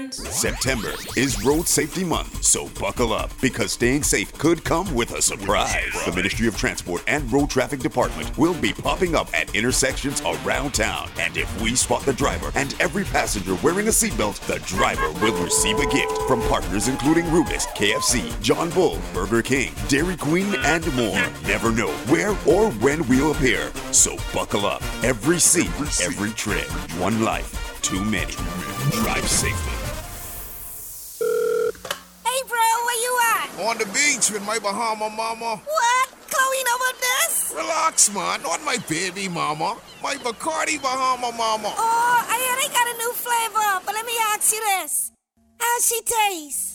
friends. September is Road Safety Month, so buckle up because staying safe could come with a surprise. The Ministry of Transport and Road Traffic Department will be popping up at intersections around town. And if we spot the driver and every passenger wearing a seatbelt, the driver will receive a gift from partners including Rubis, KFC, John Bull, Burger King, Dairy Queen, and more. Never know where or when we'll appear, so buckle up. Every seat, every trip. One life, too many. Drive safely. Hey, bro, where you at? On the beach with my Bahama mama. What? Chloe know about this? Relax, man. Not my baby mama. My Bacardi Bahama mama. Oh, I hear they got a new flavor, but let me ask you this. How she taste?